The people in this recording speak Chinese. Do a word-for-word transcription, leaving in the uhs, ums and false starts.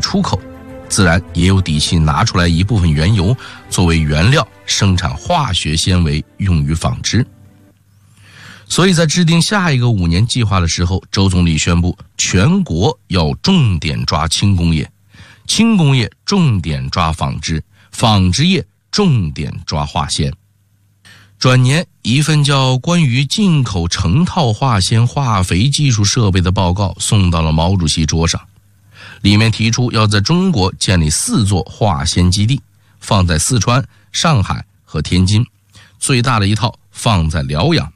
出口，自然也有底气拿出来一部分原油作为原料生产化学纤维用于纺织。所以在制定下一个五年计划的时候，周总理宣布全国要重点抓轻工业，轻工业重点抓纺织，纺织业重点抓化纤。转年，一份叫《关于进口成套化纤化肥技术设备的报告》送到了毛主席桌上，里面提出要在中国建立四座化纤基地，放在四川、上海和天津，最大的一套放在辽阳。